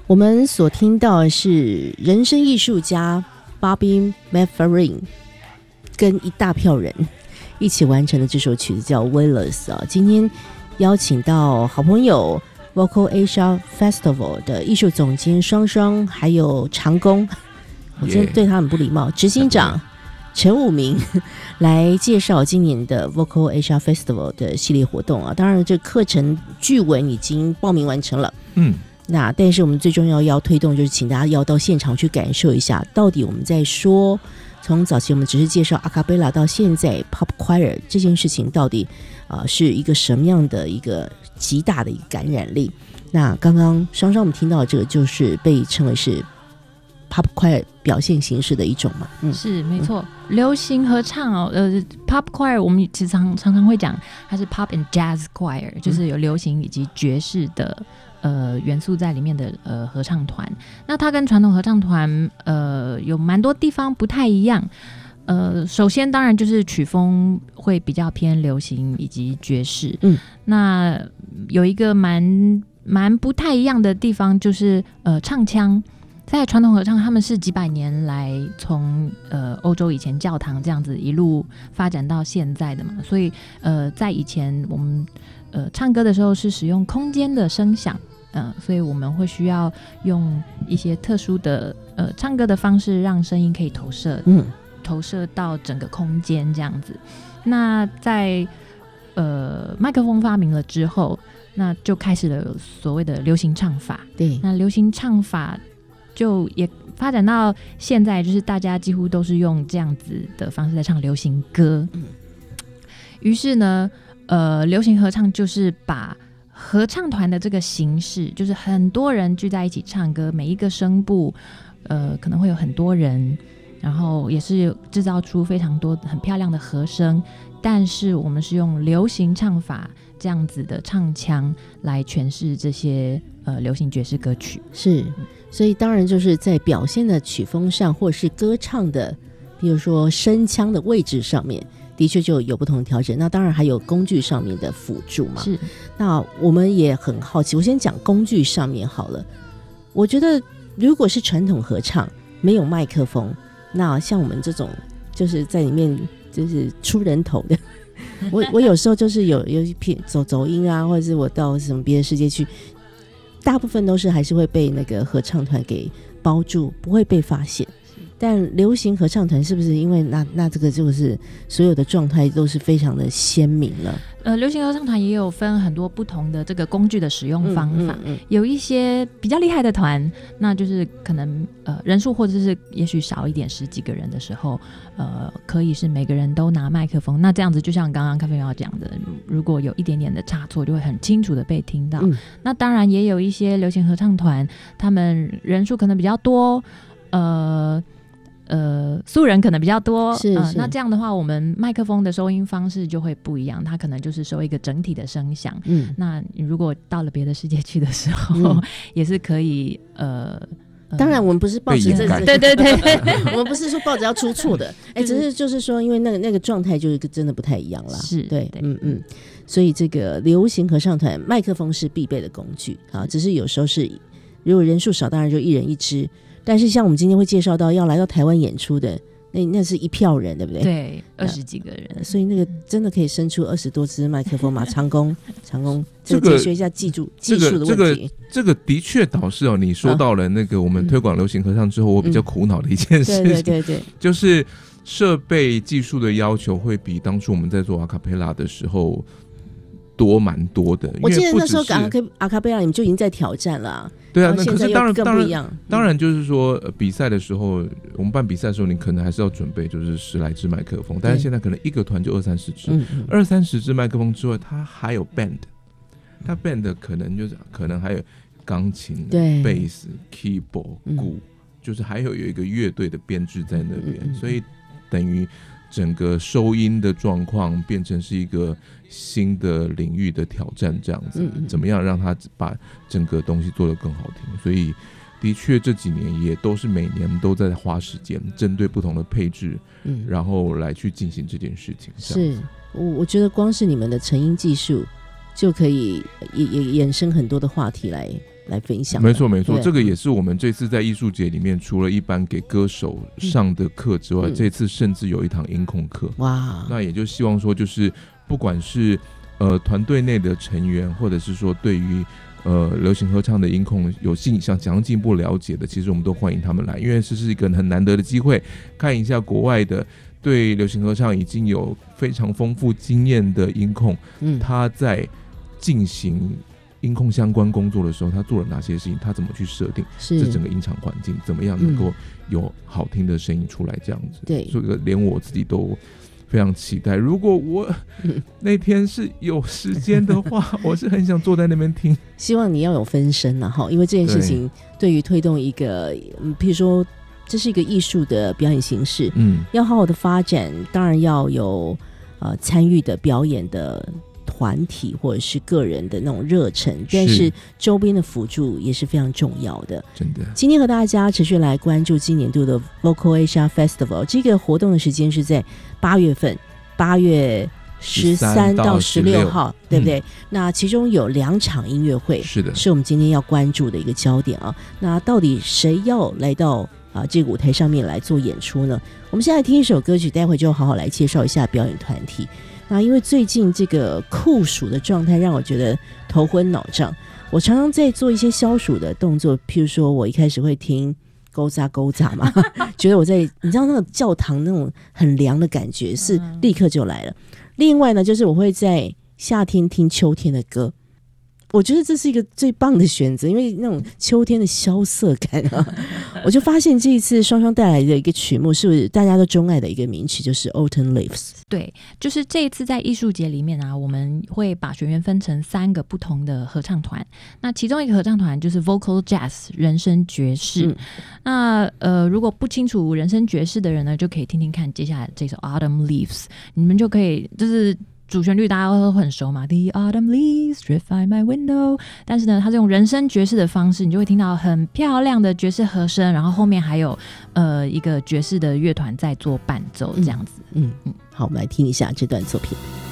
我们所听到的是人声艺术家 Bobby McFerrin 跟一大票人一起完成的这首曲子叫 Willis 啊。今天邀请到好朋友 Vocal Asia Festival 的艺术总监双双，还有长工，我真的对他很不礼貌，执行长陈武明来介绍今年的 Vocal Asia Festival 的系列活动啊。当然这课程据闻已经报名完成了，那但是我们最重要推动就是请大家要到现场去感受一下，到底我们在说从早期我们只是介绍阿卡贝拉到现在 Pop Choir 这件事情到底是一个什么样的一个极大的一个感染力。那刚刚双双我们听到的这个就是被称为是 Pop Choir 表现形式的一种嘛， 是没错，流行合唱Pop Choir 我们其实常常会讲它是 Pop and Jazz Choir， 就是有流行以及爵士的元素在里面的合唱团。那它跟传统合唱团有蛮多地方不太一样。首先当然就是曲风会比较偏流行以及爵士。那有一个蛮不太一样的地方就是唱腔。在传统合唱他们是几百年来从欧洲以前教堂这样子一路发展到现在的嘛，所以在以前我们唱歌的时候是使用空间的声响，所以我们会需要用一些特殊的唱歌的方式让声音可以投射到整个空间这样子。那在麦克风发明了之后，那就开始了所谓的流行唱法。对，那流行唱法就也发展到现在，就是大家几乎都是用这样子的方式在唱流行歌。于是呢流行合唱就是把合唱团的这个形式，就是很多人聚在一起唱歌，每一个声部可能会有很多人，然后也是制造出非常多很漂亮的和声，但是我们是用流行唱法这样子的唱腔来诠释这些流行爵士歌曲。是，所以当然就是在表现的曲风上或是歌唱的比如说声腔的位置上面的确就有不同的调整。那当然还有工具上面的辅助嘛。是，那我们也很好奇，我先讲工具上面好了。我觉得如果是传统合唱没有麦克风，那像我们这种就是在里面就是出人头的我有时候就是有一片走音啊，或者是我到什么别的世界去，大部分都是还是会被那个合唱团给包住，不会被发现。但流行合唱团是不是因为那这个就是所有的状态都是非常的鲜明了？流行合唱团也有分很多不同的这个工具的使用方法。有一些比较厉害的团，那就是可能人数或者是也许少一点10几个人的时候，可以是每个人都拿麦克风。那这样子就像刚刚咖啡猫讲的，如果有一点点的差错，就会很清楚的被听到。那当然也有一些流行合唱团，他们人数可能比较多，素人可能比较多，那这样的话我们麦克风的收音方式就会不一样，它可能就是收一个整体的声响。那如果到了别的世界去的时候，也是可以当然我们不是抱着对我们不是说抱着要出错的只是就是说因为那个状态就是真的不太一样啦。是，对，所以这个流行合唱团麦克风是必备的工具啊，只是有时候是如果人数少当然就一人一支，但是像我们今天会介绍到要来到台湾演出的那是一票人，对不对？对，20几个人，所以那个真的可以生出20多支麦克风嘛。长工这个学一下技术的问题。这个的确导致你说到了那个我们推广流行合唱之后，我比较苦恼的一件事情，对，就是设备技术的要求会比当初我们在做阿卡贝拉的时候多蛮多的。我记得那时候阿卡贝拉你们就已经在挑战了啊。对啊，那可是当然就是说比赛的时候，我们办比赛的时候，你可能还是要准备就是10来支麦克风，但是现在可能一个团就20-30支，20-30支麦克风之外，它还有 band， 它 band 可能还有钢琴、贝斯、keyboard、鼓，就是还有一个乐队的编制在那边，所以等于整个收音的状况变成是一个新的领域的挑战，这样子，怎么样让他把整个东西做得更好听？所以的确这几年也都是每年都在花时间针对不同的配置，然后来去进行这件事情。是，我觉得光是你们的成音技术就可以也衍生很多的话题来分享。 没错没错，这个也是我们这次在艺术节里面除了一般给歌手上的课之外，这次甚至有一堂音控课。哇，那也就希望说就是不管是团队内的成员，或者是说对于流行合唱的音控想进一步了解的，其实我们都欢迎他们来，因为这是一个很难得的机会，看一下国外的对流行合唱已经有非常丰富经验的音控，他在进行音控相关工作的时候，他做了哪些事情，他怎么去设定这整个音场环境，怎么样能够有好听的声音出来，这样子。对，所以连我自己都非常期待，如果我那天是有时间的话，我是很想坐在那边听。 希望你要有分身啊，因为这件事情对于推动一个譬如说这是一个艺术的表演形式，要好好的发展，当然要有参与的表演的团体或者是个人的那种热忱，但是周边的辅助也是非常重要的。真的，今天和大家持续来关注今年度的 Vocal Asia Festival， 这个活动的时间是在8月份，8月13到16号，对不对？那其中有2场音乐会，是的，是我们今天要关注的一个焦点啊。那到底谁要来到这个舞台上面来做演出呢？我们现在听一首歌曲，待会就好好来介绍一下表演团体。那因为最近这个酷暑的状态让我觉得头昏脑胀，我常常在做一些消暑的动作，譬如说我一开始会听勾扎勾扎嘛，觉得我在你知道那个教堂那种很凉的感觉是立刻就来了。另外呢，就是我会在夏天听秋天的歌，我觉得这是一个最棒的选择，因为那种秋天的萧瑟感啊，我就发现这一次双双带来的一个曲目是不是大家都钟爱的一个名曲，就是 Autumn Leaves。 对，就是这一次在艺术节里面啊，我们会把学员分成3个不同的合唱团，那其中一个合唱团就是 Vocal Jazz 人声爵士。那如果不清楚人声爵士的人呢，就可以听听看接下来这首 Autumn Leaves， 你们就可以就是主旋律大家都很熟嘛， The autumn leaves drift by my window， 但是呢它是用人声爵士的方式，你就会听到很漂亮的爵士和声，然后后面还有一个爵士的乐团在做伴奏这样子。好，我们来听一下这段作品。